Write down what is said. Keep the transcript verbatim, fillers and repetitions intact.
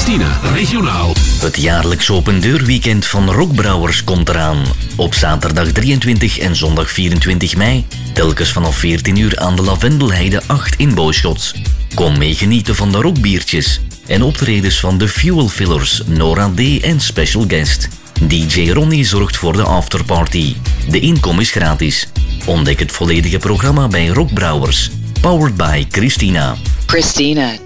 Christina Regionaal. Het jaarlijks opendeurweekend van Rockbrouwers komt eraan. Op zaterdag drieëntwintig en zondag vierentwintig mei. Telkens vanaf veertien uur aan de Lavendelheide acht in Boschot. Kom mee genieten van de rockbiertjes. En optredens van de Fuel Fillers, Nora D. en Special Guest. D J Ronnie zorgt voor de afterparty. De inkom is gratis. Ontdek het volledige programma bij Rockbrouwers. Powered by Christina. Christina